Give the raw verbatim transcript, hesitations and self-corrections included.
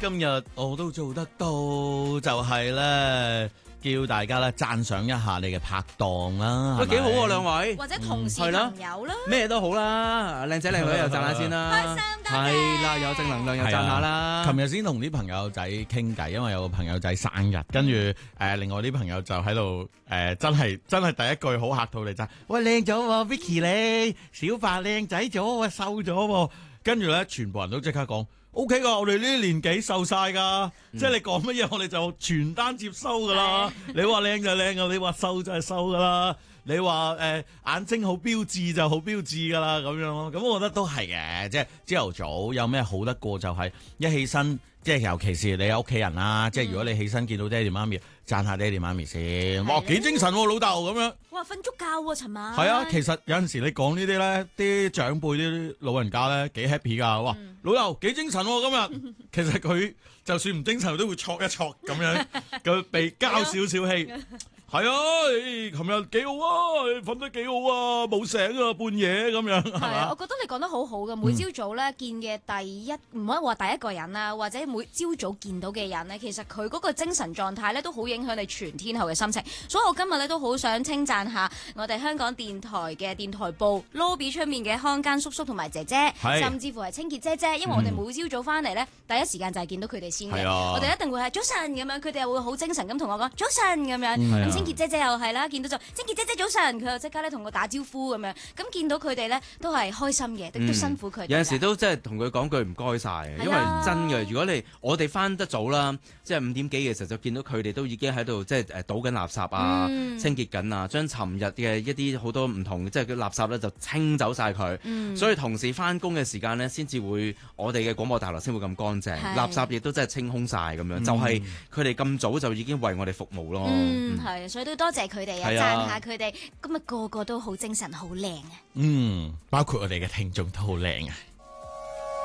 今日我都做得到，就係咧叫大家咧讚賞一下你嘅拍檔啦， 都幾好喎，兩位或者同事朋友啦， 咩都好啦，靚仔靚女又讚下先啦， 開心多謝， 係啦，有正能量又讚下啦。 琴日先同啲朋友仔傾偈，因為有個朋友仔生日，跟住誒另外啲朋友就喺度誒真係真係第一句好客套嚟讚，喂靚咗喎 Vicky 你，小白靚仔咗，喂瘦咗喎，跟住咧全部人都即刻講。O K 噶，我哋呢啲年紀瘦晒噶，嗯、即係你講乜嘢，我哋就全單接收噶啦。你話靚就靚噶，你話瘦就係瘦噶啦。你話誒、呃、眼睛好標緻就好標緻噶啦，咁樣咯。咁我覺得都係嘅，即係朝頭早有咩好得過就係一起身，即係尤其是你有屋企人啦。嗯、即係如果你起身見到爹哋媽咪，讚下爹哋媽咪先。哇，幾精神喎、啊、老豆咁樣。 哇，瞓足覺喎，尋晚。 係啊，其實有陣時你講呢啲咧，啲長輩啲老人家咧幾 happy 噶。哇，嗯、老豆幾精神喎、啊、今日。其實佢就算唔精神，都會戳一戳咁樣，佢被交少少氣。係啊，琴日幾好啊，瞓得幾好啊，冇醒啊，半夜咁樣。係啊，我覺得你講得好好嘅。每朝早咧、嗯、見嘅第一，唔可以話第一個人啦，或者每朝早見到嘅人咧，其實佢嗰個精神狀態咧，都好影響你全天候嘅心情。所以我今日咧都好想稱讚下我哋香港電台嘅電台部 lobby 出面嘅看更叔叔同埋姐姐，甚至乎係清潔姐姐，因為我哋每朝早翻嚟咧，第一時間就係見到佢哋先嘅。啊、我哋一定會係早晨咁樣，佢哋又會好精神咁同我講早晨咁樣。咁清潔姐姐又係啦，見到就清潔姐姐早晨，佢又即刻咧同我打招呼咁樣。咁見到佢哋咧都係開心嘅，亦都辛苦佢哋、嗯。有陣時都即係同佢講句唔該晒，因為真嘅。如果你我哋翻得早啦，即係五點幾嘅時候就見到佢哋都已經喺度即係誒倒緊垃圾啊，嗯、清潔緊啊，將尋日嘅一啲好多唔同即係嘅垃圾咧就清走晒佢。嗯、所以同事翻工嘅時間咧，先至會我哋嘅廣播大樓先會咁乾淨，是垃圾亦都真係清空晒咁樣。嗯、就係佢哋咁早就已經為我哋服務咯。 嗯，係、嗯，所以都多謝佢哋啊，讚下佢哋。今日個個都好精神，好靚啊！ 嗯，包括我哋嘅聽眾都好靚啊！